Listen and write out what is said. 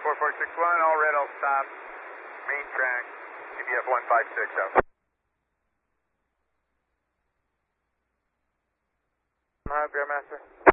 4461, all red, I'll stop. Main track, CBF 156 out. Bearmaster.